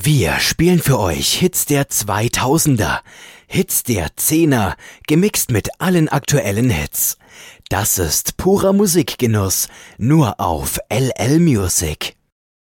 Wir spielen für euch Hits der 2000er, Hits der 10er, gemixt mit allen aktuellen Hits. Das ist purer Musikgenuss, nur auf LL Music.